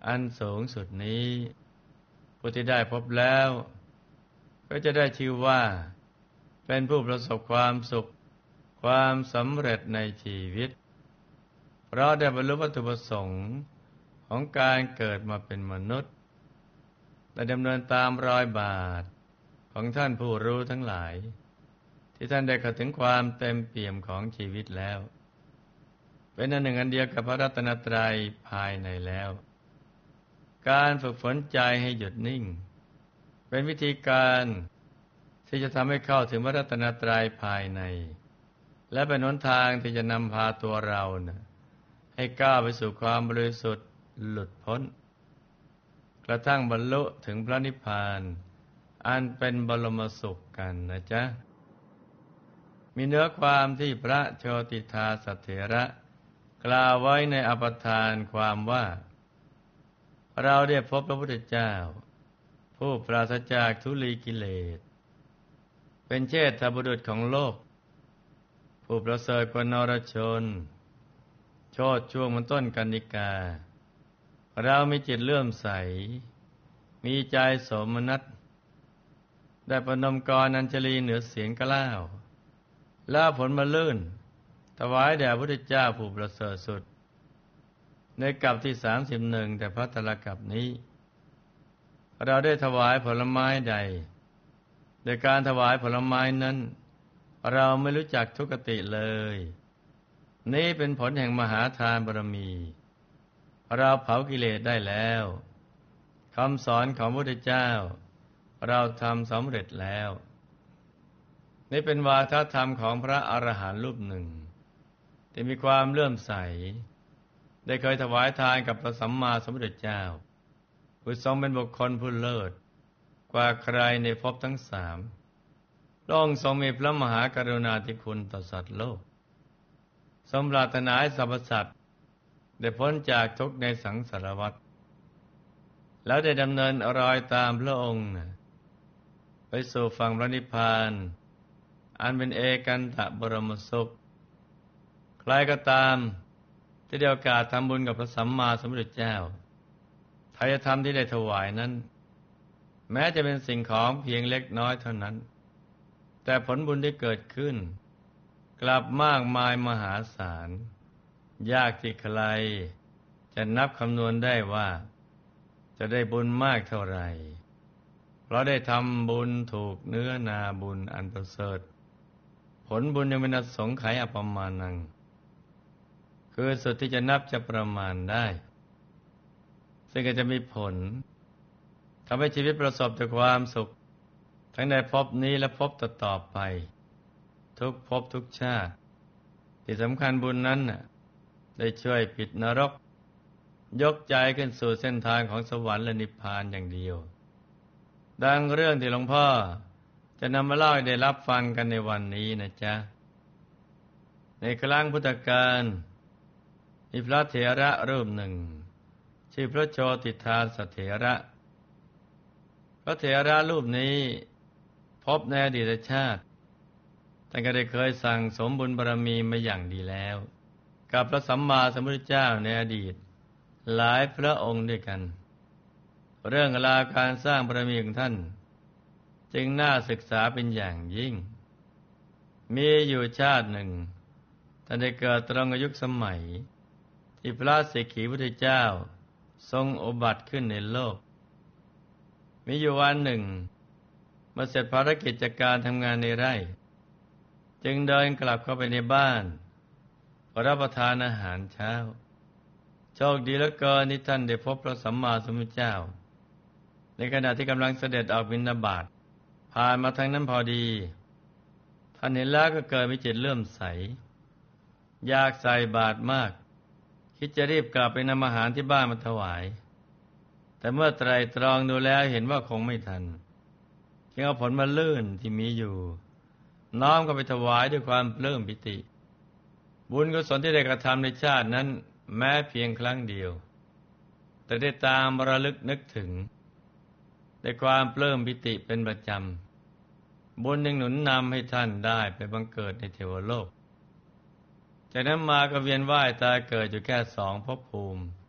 อันสูงสุดนี้ผู้ที่ได้พบแล้วก็จะได้ชื่อว่าเป็นผู้ประสบความสุขความสำเร็จในชีวิตเพราะได้บรรลุวัตถุประสงค์ของการเกิดมาเป็นมนุษย์และดำเนินตามรอยบาทของท่านผู้รู้ทั้งหลายที่ท่านได้เข้าถึงความเต็มเปี่ยมของชีวิตแล้วเป็นอันหนึ่งอันเดียวกับพระรัตนตรัยภายในแล้วการฝึกฝนใจให้หยุดนิ่งเป็นวิธีการที่จะทำให้เข้าถึงพระรัตนตรัยภายในและเป็นหนทางที่จะนำพาตัวเราให้ก้าวไปสู่ความบริสุทธิ์หลุดพ้นกระทั่งบรรลุถึงพระนิพพานอันเป็นบรมสุขกันนะจ๊ะมีเนื้อความที่พระโชติทาสเถระกล่าวไว้ในอปทานความว่าเราได้พบพระพุทธเจ้าผู้ปราศจากทุลีกิเลสเป็นเชษฐบุรุษของโลกผู้ประเสริฐกว่านรชนโชติช่วงมันต้นกนิกาเรามีจิตเลื่อมใสมีใจโสมนัสได้ประนมกรอัญชลีเหนือเสียงกล้าวแล้วผลมาลื่นถวายแด่พระพุทธเจ้าผู้ประเสริฐสุดในกลับที่31แต่พระตรกัปนี้เราได้ถวายผลไม้ใดโดยการถวายผลไม้นั้นเราไม่รู้จักทุกติเลยนี้เป็นผลแห่งมหาทานบารมีเราเผากิเลสได้แล้วคำสอนของพระพุทธเจ้าเราทำสำเร็จแล้วนี่เป็นวาทธรรมของพระอรหันต์รูปหนึ่งที่มีความเลื่อมใสได้เคยถวายทานกับพระสัมมาสัมพุทธเจ้าผู้ทรงเป็นบุคคลผู้เลิศกว่าใครในภพทั้งสามพระองค์ทรงมีพระมหากรุณาธิคุณต่อสัตว์โลกทรงปรารถนาให้สรรพสัตว์ได้พ้นจากทุกข์ในสังสารวัฏแล้วได้ดำเนินรอยตามพระองค์ไปสู่ฝั่งพระนิพพานอันเป็นเอกันตบรมสุขใครก็ตามที่ได้โอกาสทำบุญกับพระสัมมาสัมพุทธเจ้าทายธรรมที่ได้ถวายนั้นแม้จะเป็นสิ่งของเพียงเล็กน้อยเท่านั้นแต่ผลบุญที่เกิดขึ้นกลับมากมายมหาศาลยากที่ใครจะนับคำนวณได้ว่าจะได้บุญมากเท่าไหร่เพราะได้ทำบุญถูกเนื้อนาบุญอันประเสริฐผลบุญยังเป็นอสงไขยอปมาณังคือสุดที่จะนับจะประมาณได้ซึ่งก็จะมีผลทำให้ชีวิตประสบแต่ความสุขทั้งในภพนี้และภพต่อไปทุกภพทุกชาติที่สำคัญบุญนั้นได้ช่วยปิดนรกยกใจขึ้นสู่เส้นทางของสวรรค์และนิพพานอย่างเดียวดังเรื่องที่หลวงพ่อจะนำมาเล่าให้ได้รับฟังกันในวันนี้นะจ๊ะในครั้งพุทธกาลมีพระเถระรูปหนึ่งชื่อพระโชติทาสเถระพระเถระรูปนี้พบในอดีตชาติท่านก็ได้เคยสั่งสมบุญบารมีมาอย่างดีแล้วกับพระสัมมาสัมพุทธเจ้าในอดีตหลายพระองค์ด้วยกันเรื่องราวการสร้างบารมีของท่านจึงน่าศึกษาเป็นอย่างยิ่งมีอยู่ชาติหนึ่งท่านได้เกิดตรงกับยุคสมัยที่พระสิกขีพุทธเจ้าทรงอุบัติขึ้นในโลกมีอยู่วันหนึ่งเมื่อเสร็จภารกิจจากการทำงานในไร่จึงเดินกลับเข้าไปในบ้านรับประทานอาหารเช้าโชคดีเหลือเกินที่ท่านได้พบพระสัมมาสัมพุทธเจ้าในขณะที่กำลังเสด็จออกบิณฑบาตผ่านมาทางนั้นพอดีท่านเห็นแล้วก็เกิดมีจิตเลื่อมใสอยากใส่บาตรมากคิดจะรีบกลับไปนำอาหารที่บ้านมาถวายแต่เมื่อไตร่ตรองดูแล้วเห็นว่าคงไม่ทันจึงเอาผลมาลื่นที่มีอยู่น้อมก็ไปถวายด้วยความปลื้มปิติบุญกุศลที่ได้กระทำในชาตินั้นแม้เพียงครั้งเดียวแต่ได้ตามระลึกนึกถึงในความปลื้มปิติเป็นประจำบุญยังหนุนนำให้ท่านได้ไปบังเกิดในเทวโลกจากนั้นมาก็เวียนว่ายตายเกิดอยู่แค่2 ภพภูมิ